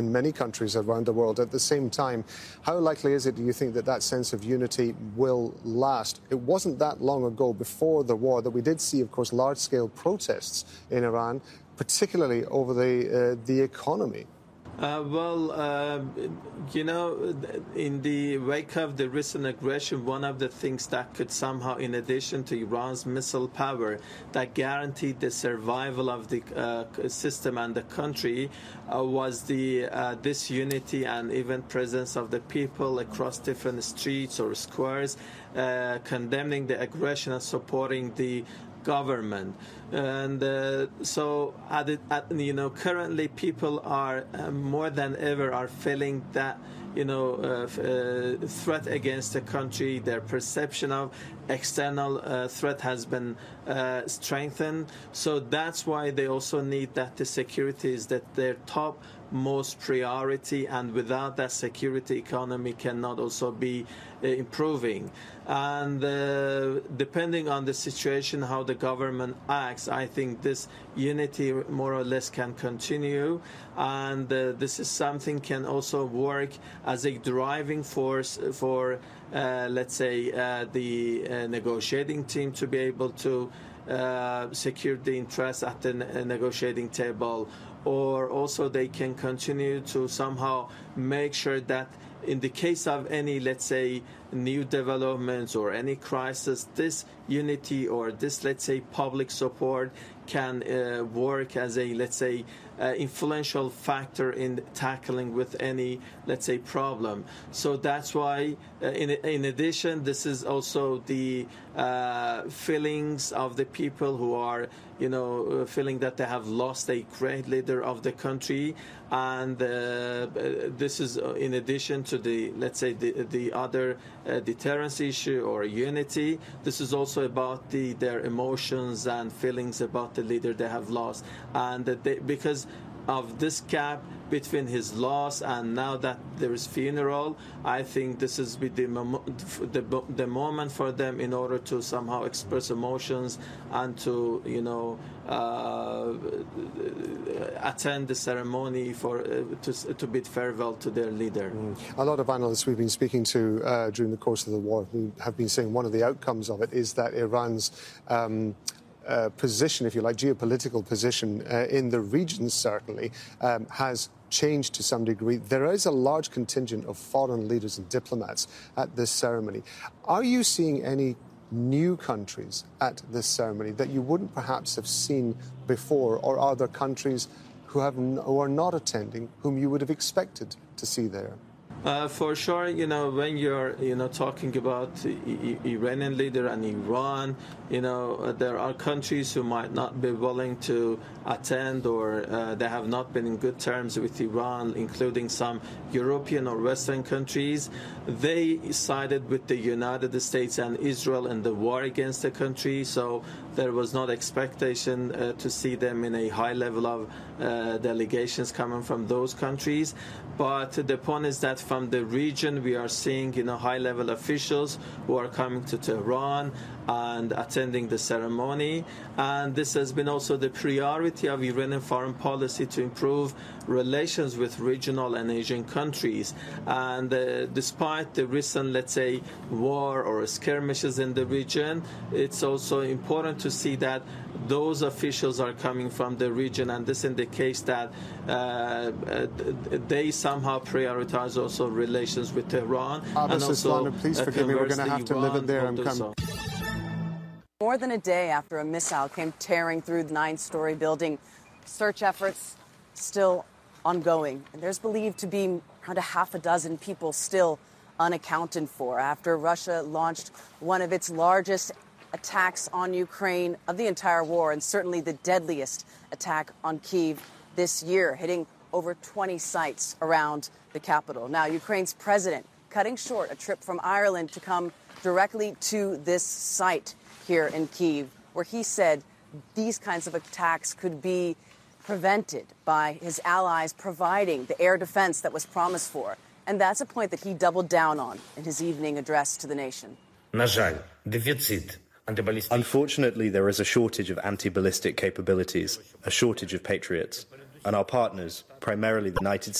in many countries around the world. At the same time, how likely is it, do you think, that that sense of unity will last? It wasn't that long ago, before the war, that we did see, of course, large-scale protests in Iran, particularly over the economy. In the wake of the recent aggression, one of the things that could somehow, in addition to Iran's missile power, that guaranteed the survival of the system and the country was this unity and even presence of the people across different streets or squares, condemning the aggression and supporting the government. And currently people are more than ever are feeling that threat against the country. Their perception of external threat has been strengthened. So that's why they also need that the security is that their top most priority, and without that security, economy cannot also be improving. And depending on the situation, how the government acts, I think this unity more or less can continue, and this is something can also work as a driving force for the negotiating team to be able to secure the interests at the negotiating table, or also they can continue to somehow make sure that in the case of any, let's say, new developments or any crisis, this unity or this, let's say, public support can work as a, let's say, influential factor in tackling with any, let's say, problem. So that's why, in addition, this is also the feelings of the people who are, feeling that they have lost a great leader of the country, and this is in addition to the, let's say, the other deterrence issue or unity. This is also about their emotions and feelings about the leader they have lost, and because of this gap between his loss and now that there is funeral, I think this is the moment for them in order to somehow express emotions and to attend the ceremony to bid farewell to their leader. A lot of analysts we've been speaking to during the course of the war who have been saying one of the outcomes of it is that Iran's position, if you like, geopolitical position in the region certainly has changed to some degree. There is a large contingent of foreign leaders and diplomats at this ceremony. Are you seeing any new countries at this ceremony that you wouldn't perhaps have seen before, or are there countries who are not attending whom you would have expected to see there? For sure, when you're, talking about Iranian leader and Iran, there are countries who might not be willing to attend, or they have not been in good terms with Iran, including some European or Western countries. They sided with the United States and Israel in the war against the country, so there was not expectation to see them in a high level of delegations coming from those countries. But the point is that from the region, we are seeing, high-level officials who are coming to Tehran and attending the ceremony. And this has been also the priority of Iranian foreign policy to improve relations with regional and Asian countries. And despite the recent, let's say, war or skirmishes in the region, it's also important to see that those officials are coming from the region, and this indicates that they somehow prioritize also relations with Tehran. And also, please forgive me, we're going to have to live it there. More than a day after a missile came tearing through the 9-story building, search efforts still ongoing. And there's believed to be around a half a dozen people still unaccounted for after Russia launched one of its largest attacks on Ukraine of the entire war, and certainly the deadliest attack on Kyiv this year, hitting over 20 sites around the capital. Now, Ukraine's president cutting short a trip from Ireland to come directly to this site here in Kyiv, where he said these kinds of attacks could be prevented by his allies providing the air defense that was promised for. And that's a point that he doubled down on in his evening address to the nation. Unfortunately, there is a shortage of anti-ballistic capabilities, a shortage of Patriots, and our partners, primarily the United